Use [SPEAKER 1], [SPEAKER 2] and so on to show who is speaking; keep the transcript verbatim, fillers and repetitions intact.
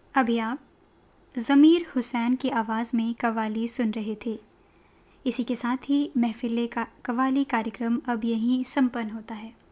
[SPEAKER 1] अभी आप ज़मीर हुसैन की आवाज़ में कव्वाली सुन रहे थे। इसी के साथ ही महफ़िल का कव्वाली कार्यक्रम अब यहीं संपन्न होता है।